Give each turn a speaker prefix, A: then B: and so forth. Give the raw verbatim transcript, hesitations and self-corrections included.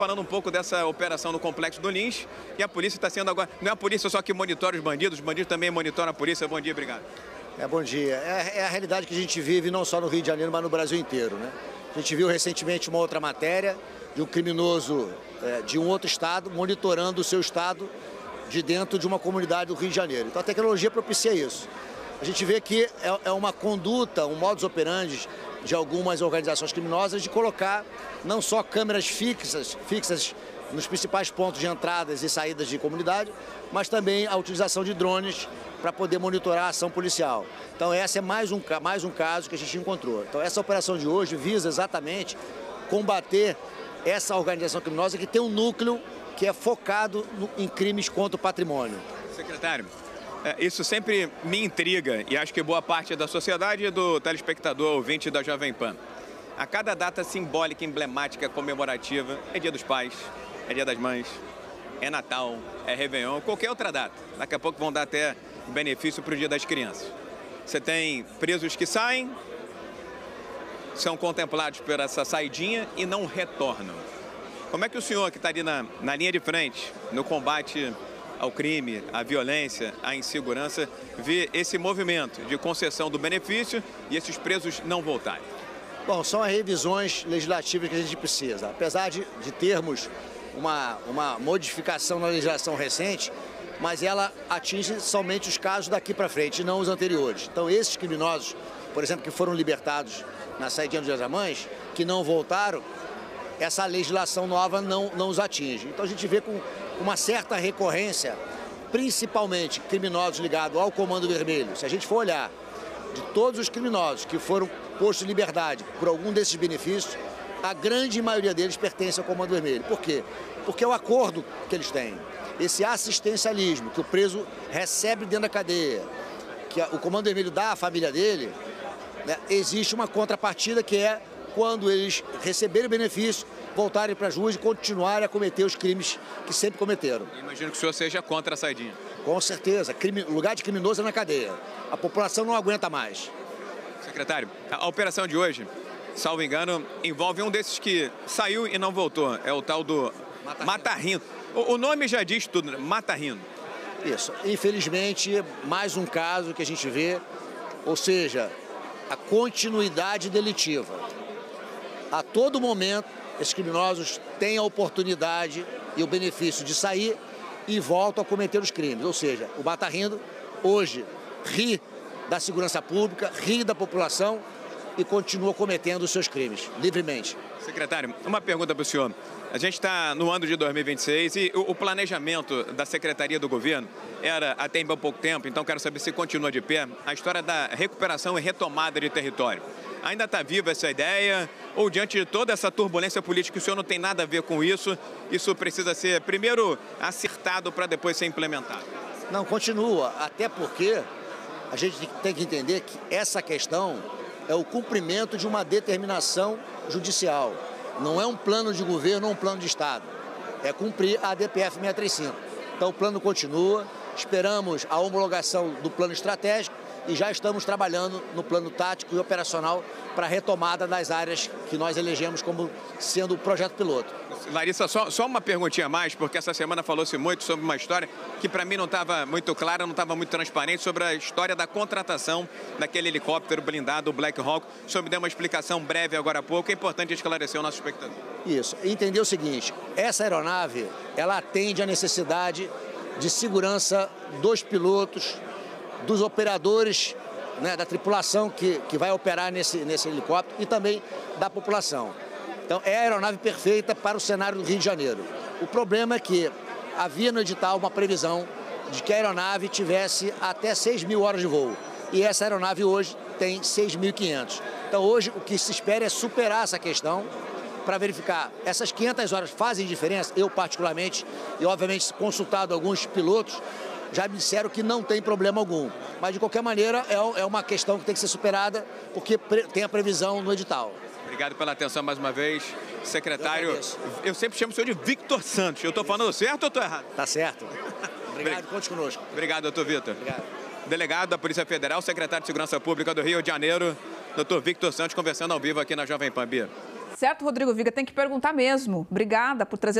A: Falando um pouco dessa operação no Complexo do Lins, e a polícia está sendo agora... Não é a polícia só que monitora os bandidos, os bandidos também monitoram a polícia. Bom dia, obrigado.
B: É, bom dia. É, é a realidade que a gente vive não só no Rio de Janeiro, mas no Brasil inteiro, né? A gente viu recentemente uma outra matéria de um criminoso é, de um outro estado monitorando o seu estado de dentro de uma comunidade do Rio de Janeiro. Então a tecnologia propicia isso. A gente vê que é, é uma conduta, um modus operandi de algumas organizações criminosas de colocar não só câmeras fixas, fixas nos principais pontos de entradas e saídas de comunidade, mas também a utilização de drones para poder monitorar a ação policial. Então esse é mais um, mais um caso que a gente encontrou. Então essa operação de hoje visa exatamente combater essa organização criminosa que tem um núcleo que é focado no, em crimes contra o patrimônio.
A: Secretário, isso sempre me intriga e acho que boa parte da sociedade e do telespectador ouvinte da Jovem Pan. A cada data simbólica, emblemática, comemorativa, é Dia dos Pais, é Dia das Mães, é Natal, é Réveillon, qualquer outra data. Daqui a pouco vão dar até benefício para o Dia das Crianças. Você tem presos que saem, são contemplados por essa saidinha e não retornam. Como é que o senhor, que está ali na, na linha de frente, no combate ao crime, à violência, à insegurança, vê esse movimento de concessão do benefício e esses presos não voltarem?
B: Bom, são as revisões legislativas que a gente precisa. Apesar de, de termos uma, uma modificação na legislação recente, mas ela atinge somente os casos daqui para frente, não os anteriores. Então esses criminosos, por exemplo, que foram libertados na saidinha do Dia das Mães, que não voltaram, essa legislação nova não, não os atinge. Então a gente vê com uma certa recorrência, principalmente criminosos ligados ao Comando Vermelho. Se a gente for olhar de todos os criminosos que foram postos em liberdade por algum desses benefícios, a grande maioria deles pertence ao Comando Vermelho. Por quê? Porque é o acordo que eles têm. Esse assistencialismo que o preso recebe dentro da cadeia, que o Comando Vermelho dá à família dele, né, existe uma contrapartida que é quando eles receberem o benefício, voltarem para as ruas e continuarem a cometer os crimes que sempre cometeram.
A: Eu imagino que o senhor seja contra a saidinha.
B: Com certeza. Crime, lugar de criminoso é na cadeia. A população não aguenta mais.
A: Secretário, a operação de hoje, salvo engano, envolve um desses que saiu e não voltou. É o tal do Mata-Rindo. O, o nome já diz tudo, né? Mata-Rindo.
B: Isso. Infelizmente, mais um caso que a gente vê, ou seja, a continuidade delitiva. A todo momento, esses criminosos têm a oportunidade e o benefício de sair e voltam a cometer os crimes. Ou seja, o Mata-Rindo hoje ri da segurança pública, ri da população e continua cometendo os seus crimes, livremente.
A: Secretário, uma pergunta para o senhor. A gente está no ano de dois mil e vinte e seis e o planejamento da Secretaria do Governo era até em bem pouco tempo, então quero saber se continua de pé, a história da recuperação e retomada de território. Ainda está viva essa ideia? Ou diante de toda essa turbulência política, o senhor não tem nada a ver com isso? Isso precisa ser, primeiro, acertado para depois ser implementado?
B: Não, continua. Até porque a gente tem que entender que essa questão é o cumprimento de uma determinação judicial. Não é um plano de governo ou um plano de Estado. É cumprir a D P F seiscentos e trinta e cinco. Então o plano continua, esperamos a homologação do plano estratégico e já estamos trabalhando no plano tático e operacional para a retomada das áreas que nós elegemos como sendo o projeto piloto.
A: Larissa, só, só uma perguntinha a mais, porque essa semana falou-se muito sobre uma história que para mim não estava muito clara, não estava muito transparente, sobre a história da contratação daquele helicóptero blindado, o Black Hawk. O senhor me deu uma explicação breve agora há pouco, é importante esclarecer o nosso espectador.
B: Isso, entender o seguinte, essa aeronave, ela atende à necessidade de segurança dos pilotos, dos operadores, né, da tripulação que, que vai operar nesse, nesse helicóptero e também da população. Então é a aeronave perfeita para o cenário do Rio de Janeiro. O problema é que havia no edital uma previsão de que a aeronave tivesse até seis mil horas de voo. E essa aeronave hoje tem seis mil e quinhentas. Então hoje o que se espera é superar essa questão para verificar essas quinhentas horas fazem diferença. Eu particularmente, e obviamente consultado alguns pilotos, já me disseram que não tem problema algum. Mas, de qualquer maneira, é uma questão que tem que ser superada, porque tem a previsão no edital.
A: Obrigado pela atenção mais uma vez. Secretário, eu, eu sempre chamo o senhor de Victor Santos. Eu estou falando certo ou estou errado?
B: Tá certo. Obrigado, conte conosco.
A: Obrigado, doutor Vitor.
B: Obrigado.
A: Delegado da Polícia Federal, secretário de Segurança Pública do Rio de Janeiro, doutor Victor Santos, conversando ao vivo aqui na Jovem Pan. Bia.
C: certo, Rodrigo Viga, tem que perguntar mesmo. Obrigada por trazer